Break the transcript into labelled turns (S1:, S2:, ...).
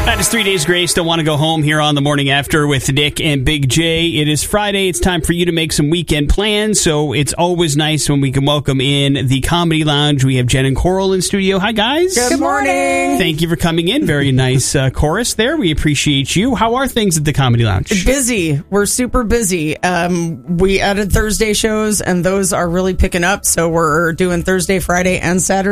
S1: That is 3 Days Grace. Don't want to go home here on The Morning After with Nick and Big J. It is Friday. It's time for you to make some weekend plans. So it's always nice when we can welcome in the Comedy Lounge. We have Jen and Coral in studio. Hi, guys.
S2: Good morning.
S1: Thank you for coming in. Very nice chorus there. We appreciate you. How are things at the Comedy Lounge?
S2: Busy. We're super busy. We added Thursday shows, and those are really picking up. So we're doing Thursday, Friday, and Saturday.